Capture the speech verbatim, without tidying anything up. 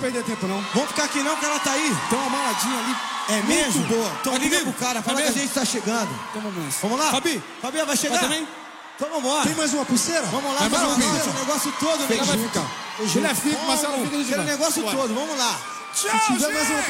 perder tempo, não. Vamos ficar aqui não, que ela tá aí. Tem uma maladinha ali. É mesmo? Muito boa. Então liga pro cara, fala que a gente tá chegando. Então vamos nessa. Vamos lá? Fabi. Fabi, vai chegar? Vai também? Então vambora. Tem mais uma pulseira? Vamos lá, Vai mais vamos uma lá. pulseira. O negócio todo, Ela vai velho. ficar. Ele é fica, Marcelo fica de Aquele negócio Bora. todo, vamos lá. Tchau, Se tiver mais uma